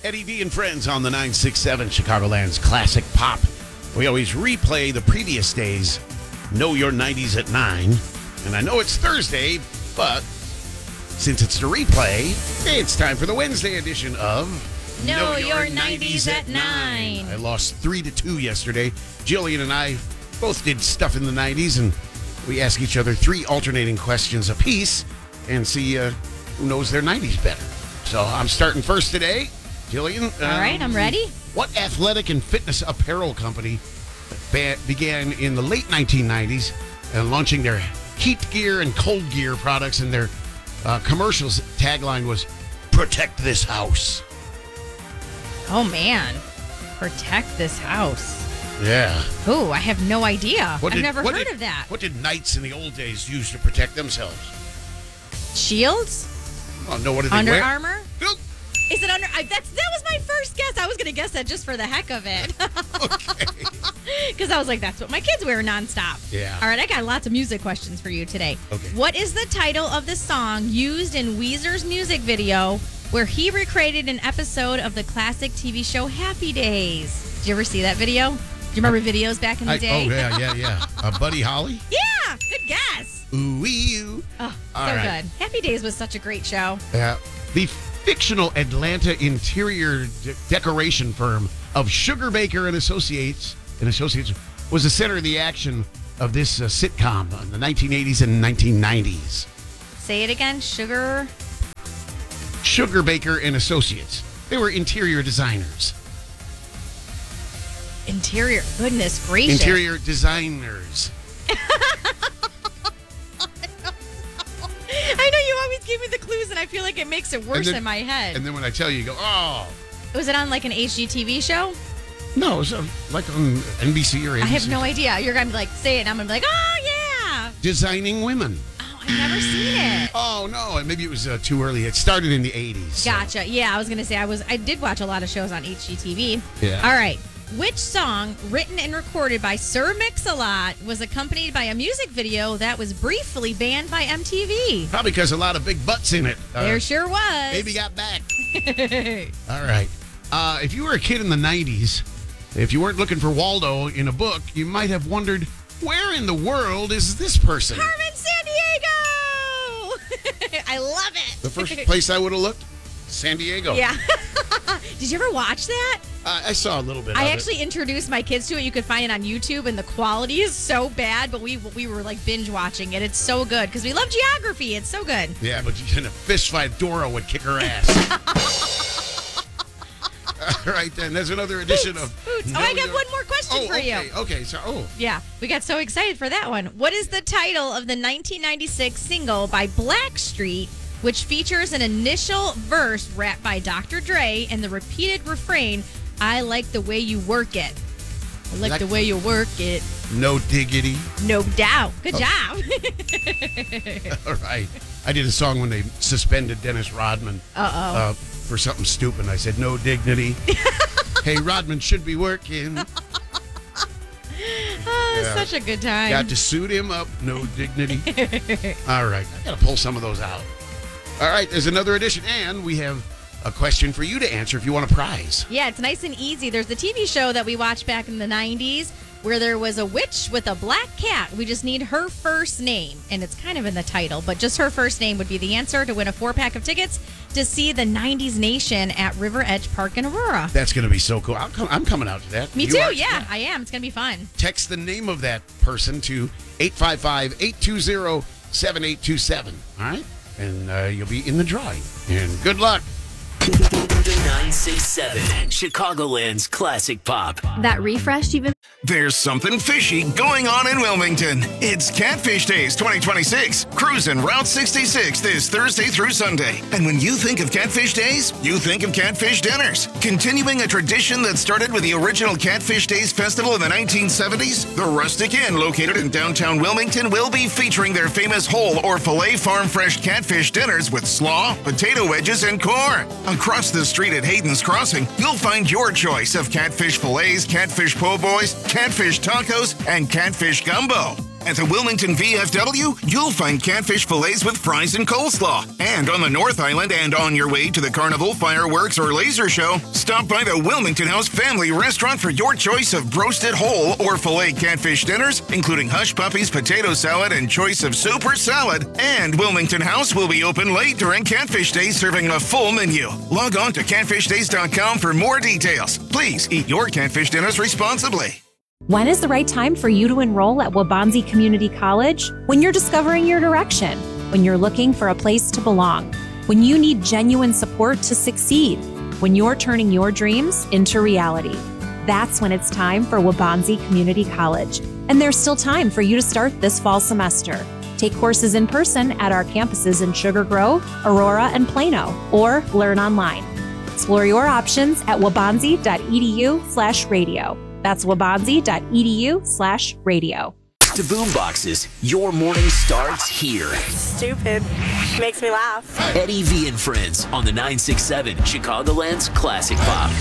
Eddie V and Friends on the 967 Chicagoland's Classic Pop. We always replay the previous days. Know Your 90s at 9. And I know it's Thursday, but since it's the replay, it's time for the Wednesday edition of Know Your 90s at 9. I lost 3-2 yesterday. Jillian and I both did stuff in the 90s, and we ask each other 3 alternating questions apiece and see who knows their 90s better. So I'm starting first today. Jillian. All right, I'm ready. What athletic and fitness apparel company began in the late 1990s launching their heat gear and cold gear products, and their commercials tagline was, "Protect this house"? Oh, man. Protect this house. Yeah. Oh, I have no idea. I've never heard of that. What did knights in the old days use to protect themselves? Shields? Oh, no, what did they Under wear? Armour? Nope. Is it under? That was my first guess. I was going to guess that just for the heck of it. Okay. Because I was like, that's what my kids wear nonstop. Yeah. All right, I got lots of music questions for you today. Okay. What is the title of the song used in Weezer's music video where he recreated an episode of the classic TV show Happy Days? Did you ever see that video? Do you remember videos back in the day? Oh, yeah. Buddy Holly? Yeah, good guess. Ooh-wee-oo. Oh, All so right. good. Happy Days was such a great show. Yeah. The fictional Atlanta interior decoration firm of Sugar Baker and Associates was the center of the action of this sitcom in the 1980s and 1990s. Say it again. Sugar Baker and Associates. They were interior designers. Interior. Goodness gracious. Interior designers. I know you always give me the clues, and I feel like it makes it worse in my head. And then when I tell you, you go, oh. Was it on like an HGTV show? No, it was like on NBC or ABC. I have no idea. You're going to be like, say it, and I'm going to be like, oh, yeah. Designing Women. Oh, I've never seen it. Oh, no. Maybe it was too early. It started in the 80s. So. Gotcha. Yeah, I was going to say, I did watch a lot of shows on HGTV. Yeah. All right. Which song, written and recorded by Sir Mix-a-Lot, was accompanied by a music video that was briefly banned by MTV? Probably because a lot of big butts in it. There sure was. Baby Got Back. All right. If you were a kid in the 90s, if you weren't looking for Waldo in a book, you might have wondered, where in the world is this person? Carmen Sandiego! I love it. The first place I would have looked? San Diego. Yeah. Did you ever watch that? I saw a little bit I of actually introduced my kids to it. You could find it on YouTube, and the quality is so bad, but we were like binge watching it. It's so good because we love geography. It's so good. Yeah, but in a fist fight, Dora would kick her ass. All right, then. There's another edition of... Boots. Oh, I got one more question for you. Okay. So, Yeah, we got so excited for that one. What is the title of the 1996 single by Blackstreet, which features an initial verse rapped by Dr. Dre and the repeated refrain, "I like the way you work it. I like the way you work it. No diggity. No doubt." Good job. All right. I did a song when they suspended Dennis Rodman for something stupid. I said, "No dignity." Hey, Rodman should be working. Such a good time. Got to suit him up. No dignity. All right. I got to pull some of those out. All right. There's another edition, and we have a question for you to answer if you want a prize. Yeah, it's nice and easy. There's the TV show that we watched back in the 90s where there was a witch with a black cat. We just need her first name, and it's kind of in the title, but just her first name would be the answer to win a 4-pack of tickets to see the 90s Nation at River Edge Park in Aurora. That's going to be so cool. I'm coming out to that. Me too, yeah, I am. It's going to be fun. Text the name of that person to 855-820-7827, all right? And you'll be in the drawing. And good luck. The 967 Chicagoland's Classic Pop. That refresh even. There's something fishy going on in Wilmington. It's Catfish Days 2026. Cruising Route 66 this Thursday through Sunday. And when you think of Catfish Days, you think of catfish dinners. Continuing a tradition that started with the original Catfish Days Festival in the 1970s, the Rustic Inn, located in downtown Wilmington, will be featuring their famous whole or filet farm fresh catfish dinners with slaw, potato wedges, and core. Across the street at Hayden's Crossing, you'll find your choice of catfish fillets, catfish po' boys, catfish tacos, and catfish gumbo. At the Wilmington VFW, you'll find catfish fillets with fries and coleslaw. And on the North Island and on your way to the carnival, fireworks, or laser show, stop by the Wilmington House Family Restaurant for your choice of roasted whole or filet catfish dinners, including Hush Puppies, potato salad, and choice of soup or salad. And Wilmington House will be open late during Catfish Days, serving a full menu. Log on to catfishdays.com for more details. Please eat your catfish dinners responsibly. When is the right time for you to enroll at Waubonsie Community College? When you're discovering your direction, when you're looking for a place to belong, when you need genuine support to succeed, when you're turning your dreams into reality. That's when it's time for Waubonsie Community College. And there's still time for you to start this fall semester. Take courses in person at our campuses in Sugar Grove, Aurora, and Plano, or learn online. Explore your options at wabonsie.edu/radio. That's wabonsie.edu/radio. To Boomboxes, your morning starts here. Stupid. Makes me laugh. Eddie V and Friends on the 967 Chicagoland's Classic Pop.